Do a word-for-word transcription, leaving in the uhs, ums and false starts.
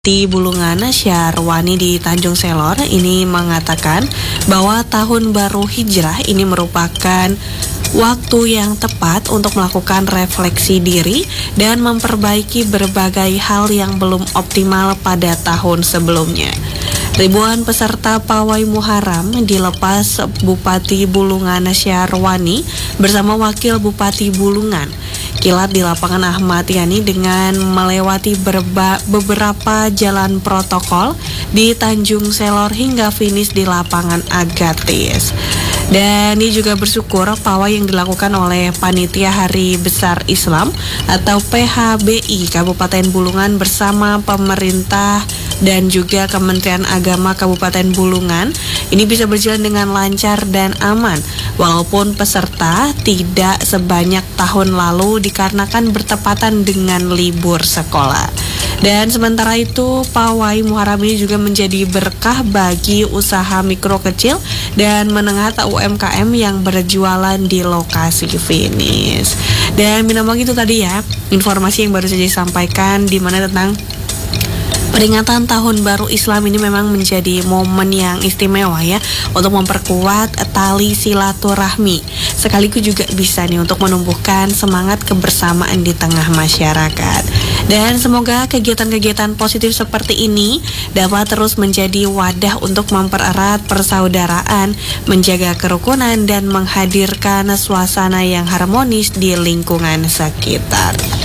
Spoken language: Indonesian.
Di Bulungan, Syarwani di Tanjung Selor ini mengatakan bahwa tahun baru hijrah ini merupakan waktu yang tepat untuk melakukan refleksi diri dan memperbaiki berbagai hal yang belum optimal pada tahun sebelumnya. Ribuan peserta pawai Muharram dilepas Bupati Bulungan Syarwani bersama Wakil Bupati Bulungan kilat di lapangan Ahmad Yani dengan melewati berba, beberapa jalan protokol di Tanjung Selor hingga finish di lapangan Agatis. Dan ini juga bersyukur pawai yang dilakukan oleh Panitia Hari Besar Islam atau P H B I Kabupaten Bulungan bersama pemerintah dan juga Kementerian Agama Kabupaten Bulungan ini bisa berjalan dengan lancar dan aman walaupun peserta tidak sebanyak tahun lalu dikarenakan bertepatan dengan libur sekolah. Dan sementara itu pawai Muharram ini juga menjadi berkah bagi usaha mikro kecil dan menengah atau U M K M yang berjualan di lokasi finish. Dan minamang itu tadi ya informasi yang baru saja disampaikan di mana tentang peringatan Tahun Baru Islam ini memang menjadi momen yang istimewa ya untuk memperkuat tali silaturahmi. Sekaligus juga bisa nih untuk menumbuhkan semangat kebersamaan di tengah masyarakat. Dan semoga kegiatan-kegiatan positif seperti ini dapat terus menjadi wadah untuk mempererat persaudaraan, menjaga kerukunan dan menghadirkan suasana yang harmonis di lingkungan sekitar.